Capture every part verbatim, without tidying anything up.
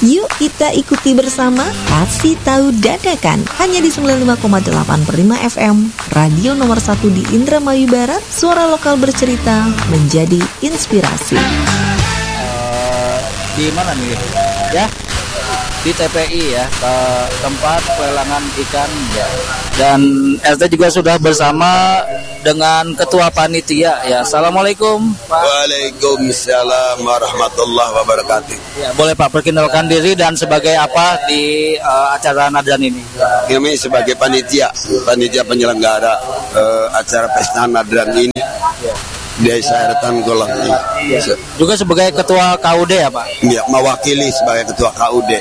Yuk kita ikuti bersama Kasih Tahu Dadakan hanya di sembilan puluh lima koma delapan Prima F M, radio nomor satu di Indramayu Barat. Suara lokal bercerita menjadi inspirasi. Uh, di mana nih ya? Di T P I ya, ke tempat pelelangan ikan ya. Dan R T juga sudah bersama dengan ketua panitia ya. Assalamualaikum Pak. Waalaikumsalam warahmatullahi wabarakatuh. Ya, boleh Pak perkenalkan diri dan sebagai apa di uh, acara Nadran ini? Kami sebagai panitia, panitia penyelenggara uh, acara pesta Nadran ini. Ya. Desa Eretan Kulon. Ya. Juga sebagai ketua K U D ya Pak? Ya, mewakili sebagai ketua K U D.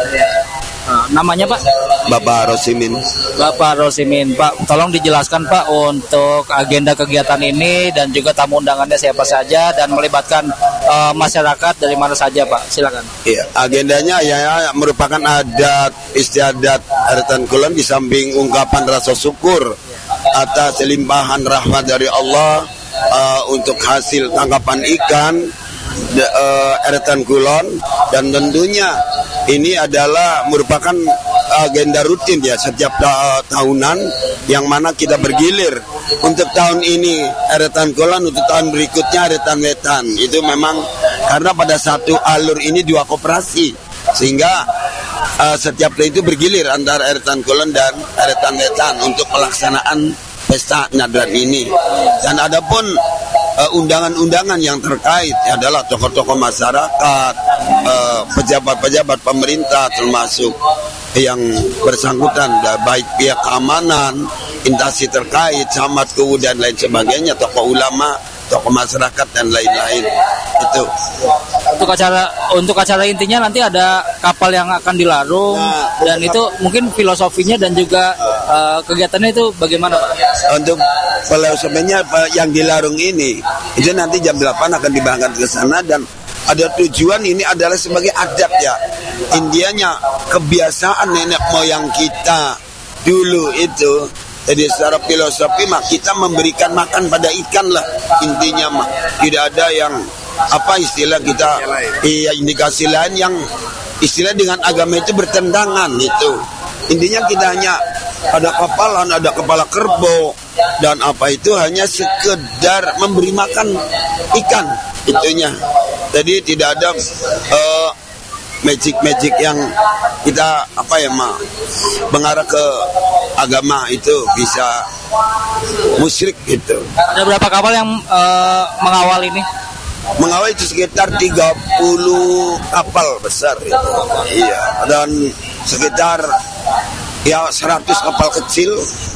Nah, namanya Pak? Bapak Rosimin. Bapak Rosimin, Pak, tolong dijelaskan Pak untuk agenda kegiatan ini dan juga tamu undangannya siapa saja dan melibatkan uh, masyarakat dari mana saja Pak, silakan. Iya, agendanya ya merupakan adat istiadat Eretan Kulon di samping ungkapan rasa syukur atas limpahan rahmat dari Allah uh, untuk hasil tangkapan ikan de, uh, Eretan Kulon, dan tentunya ini adalah merupakan agenda rutin ya setiap ta- tahunan yang mana kita bergilir. Untuk tahun ini Eretan Kulon, untuk tahun berikutnya Eretan Wetan. Itu memang karena pada satu alur ini dua koperasi, sehingga uh, setiap tahun itu bergilir antara Eretan Kulon dan Eretan Wetan untuk pelaksanaan pesta Nadran ini. Dan adapun uh, undangan-undangan yang terkait adalah tokoh-tokoh masyarakat, uh, pejabat-pejabat pemerintah termasuk yang bersangkutan, baik pihak keamanan, instansi terkait, camat, K U dan lain sebagainya, tokoh ulama, tokoh masyarakat dan lain-lain. Itu. Untuk acara untuk acara intinya nanti ada kapal yang akan dilarung nah, dan itu mungkin filosofinya dan juga uh, kegiatannya itu bagaimana Pak? Untuk filosofinya yang dilarung ini itu nanti jam delapan akan diberangkat ke sana, dan ada tujuan ini adalah sebagai adat ya. Intinya kebiasaan nenek moyang kita dulu itu. Jadi secara filosofi mah kita memberikan makan pada ikan lah intinya mah. Tidak ada yang apa istilah kita iya indikasi lain yang istilah dengan agama itu bertentangan itu. Intinya kita hanya ada kapalan, ada kepala kerbau dan apa itu hanya sekedar memberi makan ikan itunya. Jadi tidak ada uh, magic-magic yang kita apa ya mah mengarah ke agama itu bisa musyrik gitu. Ada berapa kapal yang uh, mengawal ini? Mengawal itu sekitar tiga puluh kapal besar itu. Iya, dan sekitar ya seratus kapal kecil.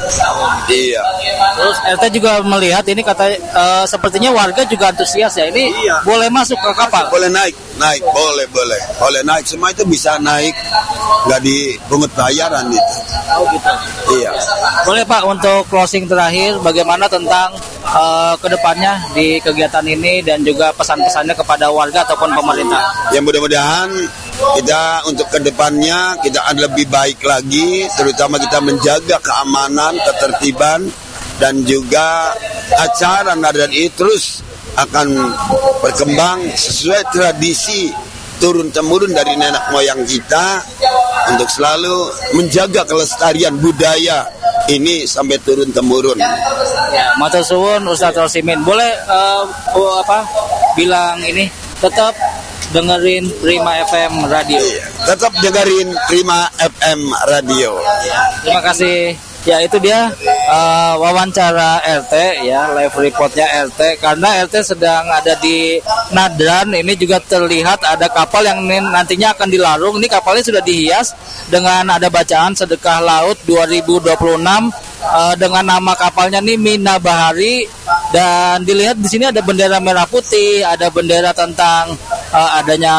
Iya. Terus R T juga melihat ini kata uh, sepertinya warga juga antusias ya. Ini iya. Boleh masuk ke kapal? Boleh naik, naik, boleh, boleh. Boleh naik, semua itu bisa naik, nggak dipungut bayaran itu. Oh gitu. Iya. Boleh Pak untuk closing terakhir bagaimana tentang uh, kedepannya di kegiatan ini dan juga pesan-pesannya kepada warga ataupun pemerintah? Ya mudah-mudahan kita untuk kedepannya kita akan lebih baik lagi, terutama kita menjaga keamanan, ketertiban, dan juga acara Nadran ini terus akan berkembang sesuai tradisi turun-temurun dari nenek moyang kita untuk selalu menjaga kelestarian budaya ini sampai turun-temurun. Matur suwun Ustadz Rosimin. Boleh uh, uh, apa bilang ini tetap dengerin Prima F M Radio. Iya, tetap dengerin Prima F M Radio. Terima kasih. Ya itu dia uh, wawancara R T ya, live reportnya R T, karena R T sedang ada di Nadran. Ini juga terlihat ada kapal yang nantinya akan dilarung. Ini kapalnya sudah dihias dengan ada bacaan sedekah laut dua ribu dua puluh enam uh, dengan nama kapalnya nih Mina Bahari, dan dilihat di sini ada bendera merah putih, ada bendera tentang uh, adanya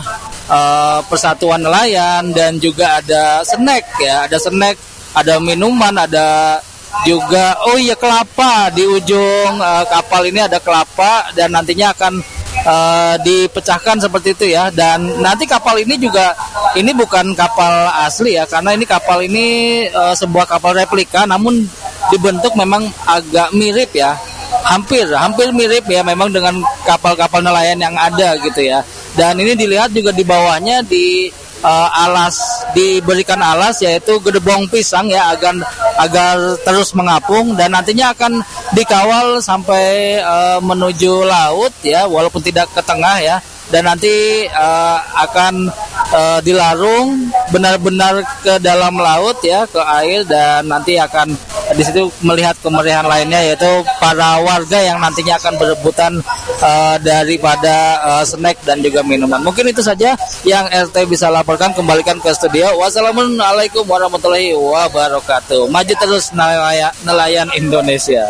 uh, persatuan nelayan, dan juga ada snack ya, ada snack, ada minuman, ada juga oh iya kelapa di ujung uh, kapal ini ada kelapa, dan nantinya akan uh, dipecahkan seperti itu ya. Dan nanti kapal ini juga ini bukan kapal asli ya, karena ini kapal ini uh, sebuah kapal replika, namun dibentuk memang agak mirip ya, hampir hampir mirip ya memang dengan kapal-kapal nelayan yang ada gitu ya. Dan ini dilihat juga di bawahnya di uh, alas, diberikan alas yaitu gedebong pisang ya agar agar terus mengapung dan nantinya akan dikawal sampai uh, menuju laut ya, walaupun tidak ke tengah ya. Dan nanti uh, akan uh, dilarung benar-benar ke dalam laut ya, ke air, dan nanti akan di situ melihat kemeriahan lainnya yaitu para warga yang nantinya akan berebutan uh, daripada uh, snack dan juga minuman. Mungkin itu saja yang R T bisa laporkan. Kembalikan ke studio. Wassalamualaikum warahmatullahi wabarakatuh. Maju terus nelayan, nelayan Indonesia.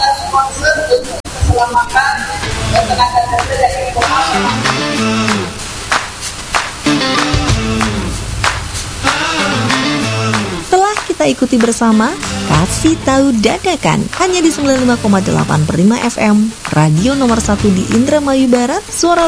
Telah kita ikuti bersama Kasih Tahu Dadakan hanya di sembilan puluh lima koma delapan Prima F M, radio nomor satu di Indramayu Barat, suara